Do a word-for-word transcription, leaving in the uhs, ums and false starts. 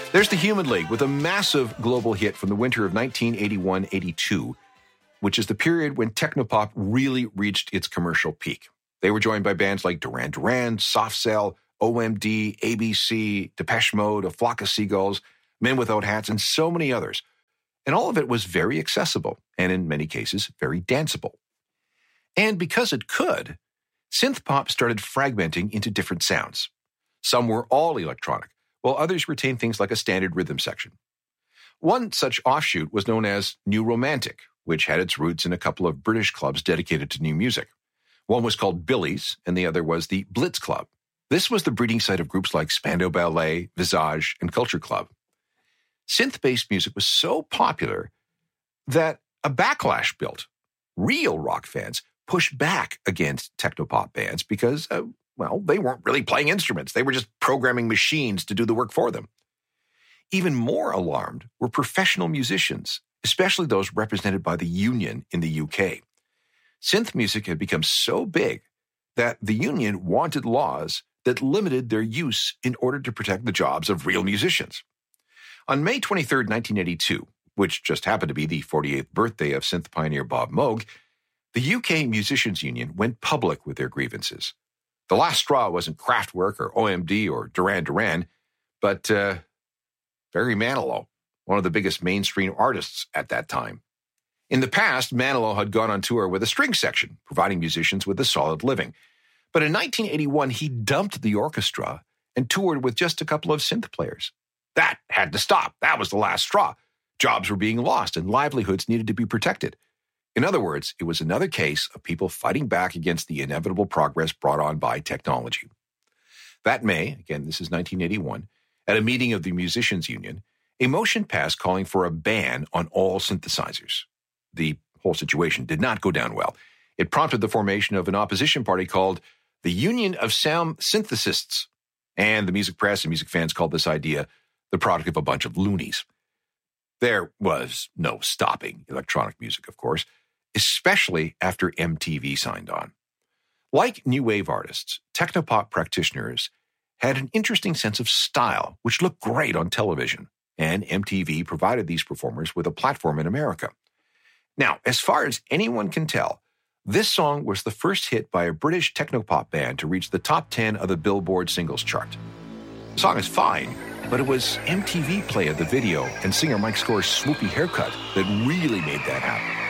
There's the Human League with a massive global hit from the winter of nineteen eighty-one eighty-two, which is the period when technopop really reached its commercial peak. They were joined by bands like Duran Duran, Soft Cell, O M D, A B C, Depeche Mode, A Flock of Seagulls, Men Without Hats, and so many others. And all of it was very accessible, and in many cases, very danceable. And because it could, synth pop started fragmenting into different sounds. Some were all electronic, while others retained things like a standard rhythm section. One such offshoot was known as New Romantic, which had its roots in a couple of British clubs dedicated to new music. One was called Billy's, and the other was the Blitz Club. This was the breeding site of groups like Spandau Ballet, Visage, and Culture Club. Synth-based music was so popular that a backlash built. Real rock fans pushed back against technopop bands because, uh, well, they weren't really playing instruments. They were just programming machines to do the work for them. Even more alarmed were professional musicians, especially those represented by the Union in the U K. Synth music had become so big that the Union wanted laws that limited their use in order to protect the jobs of real musicians. On May twenty-third, nineteen eighty-two, which just happened to be the forty-eighth birthday of synth pioneer Bob Moog, the U K Musicians Union went public with their grievances. The last straw wasn't Kraftwerk or O M D or Duran Duran, but uh, Barry Manilow, one of the biggest mainstream artists at that time. In the past, Manilow had gone on tour with a string section, providing musicians with a solid living. But in nineteen eighty-one, he dumped the orchestra and toured with just a couple of synth players. That had to stop. That was the last straw. Jobs were being lost and livelihoods needed to be protected. In other words, it was another case of people fighting back against the inevitable progress brought on by technology. That May, again, this is nineteen eighty-one, at a meeting of the Musicians Union, a motion passed calling for a ban on all synthesizers. The whole situation did not go down well. It prompted the formation of an opposition party called the Union of Sound Synthesists, and the music press and music fans called this idea the product of a bunch of loonies. There was no stopping electronic music, of course, especially after M T V signed on. Like new wave artists, technopop practitioners had an interesting sense of style, which looked great on television, and M T V provided these performers with a platform in America. Now, as far as anyone can tell, this song was the first hit by a British technopop band to reach the top ten of the Billboard singles chart. The song is fine, but it was M T V play of the video and singer Mike Score's swoopy haircut that really made that happen.